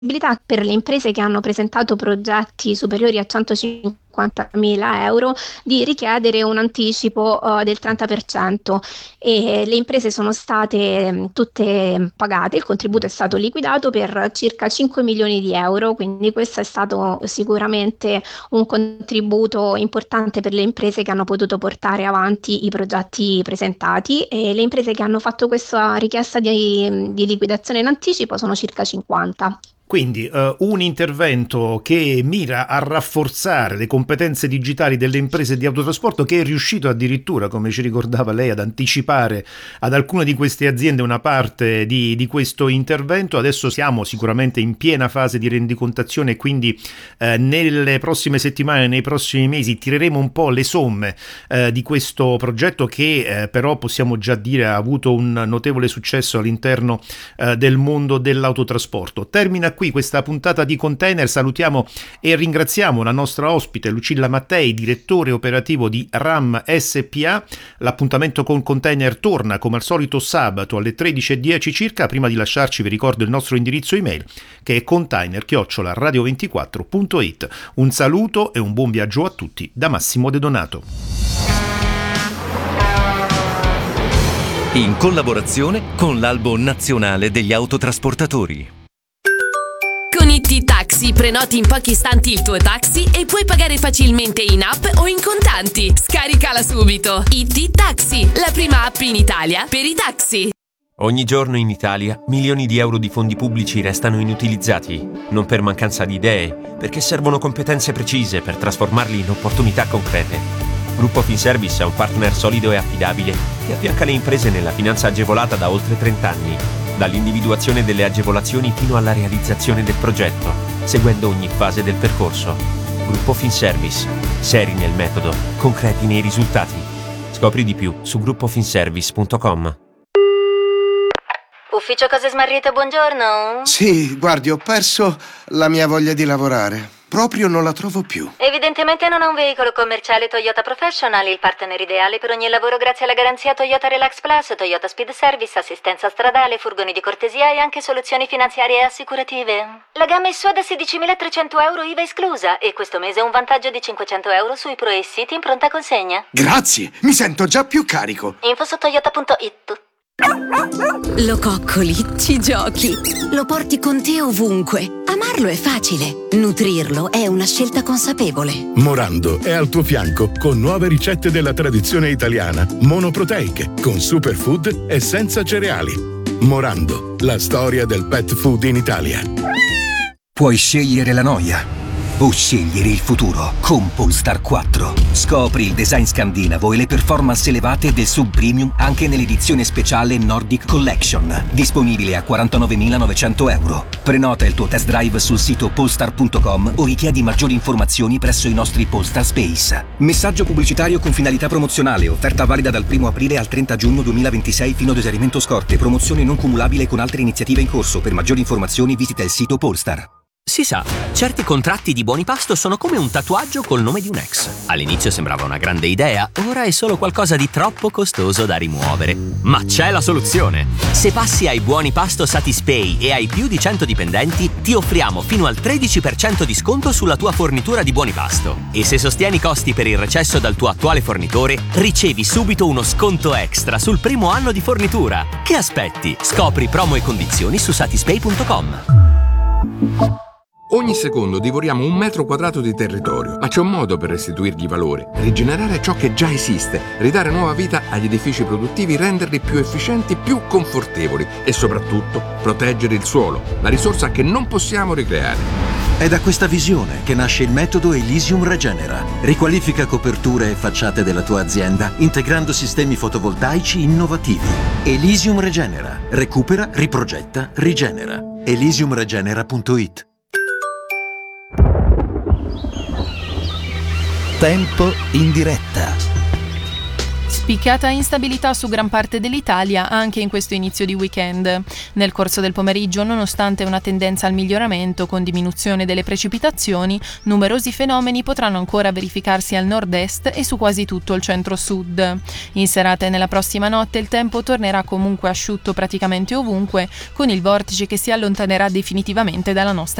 per le imprese che hanno presentato progetti superiori a 150.000 euro di richiedere un anticipo del 30%, e le imprese sono state tutte pagate, il contributo è stato liquidato per circa 5 milioni di euro, quindi questo è stato sicuramente un contributo importante per le imprese che hanno potuto portare avanti i progetti presentati, e le imprese che hanno fatto questa richiesta di liquidazione in anticipo sono circa 50. Quindi un intervento che mira a rafforzare le competenze digitali delle imprese di autotrasporto, che è riuscito addirittura, come ci ricordava lei, ad anticipare ad alcune di queste aziende una parte di questo intervento. Adesso siamo sicuramente in piena fase di rendicontazione, quindi nelle prossime settimane, nei prossimi mesi tireremo un po' le somme di questo progetto che però possiamo già dire ha avuto un notevole successo all'interno del mondo dell'autotrasporto. Termina qui questa puntata di Container. Salutiamo e ringraziamo la nostra ospite Lucilla Mattei, direttore operativo di RAM SPA. L'appuntamento con Container torna come al solito sabato alle 13:10 circa. Prima di lasciarci vi ricordo il nostro indirizzo email, che è container@radio24.it. Un saluto e un buon viaggio a tutti da Massimo De Donato. In collaborazione con l'Albo Nazionale degli Autotrasportatori. Con IT Taxi prenoti in pochi istanti il tuo taxi e puoi pagare facilmente in app o in contanti. Scaricala subito. IT Taxi, la prima app in Italia per i taxi. Ogni giorno in Italia milioni di euro di fondi pubblici restano inutilizzati, non per mancanza di idee, perché servono competenze precise per trasformarli in opportunità concrete. Gruppo Finservice è un partner solido e affidabile che affianca le imprese nella finanza agevolata da oltre 30 anni. Dall'individuazione delle agevolazioni fino alla realizzazione del progetto, seguendo ogni fase del percorso. Gruppo Finservice. Seri nel metodo, concreti nei risultati. Scopri di più su gruppofinservice.com. Ufficio Cose Smarrite, buongiorno. Sì, guardi, ho perso la mia voglia di lavorare. Proprio non la trovo più. Evidentemente non ha un veicolo commerciale Toyota Professional, il partner ideale per ogni lavoro grazie alla garanzia Toyota Relax Plus, Toyota Speed Service, assistenza stradale, furgoni di cortesia e anche soluzioni finanziarie e assicurative. La gamma è sua da 16.300 euro IVA esclusa e questo mese un vantaggio di 500 euro sui Pro e City in pronta consegna. Grazie, mi sento già più carico. Info su toyota.it. Lo coccoli, ci giochi, lo porti con te ovunque. Amarlo è facile, nutrirlo è una scelta consapevole. Morando è al tuo fianco con nuove ricette della tradizione italiana, monoproteiche, con superfood e senza cereali. Morando, la storia del pet food in Italia. Puoi scegliere la noia o scegliere il futuro con Polestar 4. Scopri il design scandinavo e le performance elevate del sub-premium anche nell'edizione speciale Nordic Collection, disponibile a 49.900 euro. Prenota il tuo test drive sul sito polestar.com o richiedi maggiori informazioni presso i nostri Polestar Space. Messaggio pubblicitario con finalità promozionale, offerta valida dal 1 aprile al 30 giugno 2026 fino ad esaurimento scorte, promozione non cumulabile con altre iniziative in corso. Per maggiori informazioni visita il sito Polestar. Si sa, certi contratti di buoni pasto sono come un tatuaggio col nome di un ex. All'inizio sembrava una grande idea, ora è solo qualcosa di troppo costoso da rimuovere. Ma c'è la soluzione! Se passi ai buoni pasto Satispay e hai più di 100 dipendenti, ti offriamo fino al 13% di sconto sulla tua fornitura di buoni pasto. E se sostieni i costi per il recesso dal tuo attuale fornitore, ricevi subito uno sconto extra sul primo anno di fornitura. Che aspetti? Scopri promo e condizioni su satispay.com. Ogni secondo divoriamo 1 metro quadrato di territorio, ma c'è un modo per restituirgli valore, rigenerare ciò che già esiste, ridare nuova vita agli edifici produttivi, renderli più efficienti, più confortevoli e soprattutto proteggere il suolo, la risorsa che non possiamo ricreare. È da questa visione che nasce il metodo Elysium Regenera. Riqualifica coperture e facciate della tua azienda, integrando sistemi fotovoltaici innovativi. Elysium Regenera. Recupera, riprogetta, rigenera. Elysiumregenera.it. Tempo in diretta. Spiccata instabilità su gran parte dell'Italia anche in questo inizio di weekend. Nel corso del pomeriggio, nonostante una tendenza al miglioramento con diminuzione delle precipitazioni, numerosi fenomeni potranno ancora verificarsi al nord-est e su quasi tutto il centro-sud. In serata e nella prossima notte il tempo tornerà comunque asciutto praticamente ovunque, con il vortice che si allontanerà definitivamente dalla nostra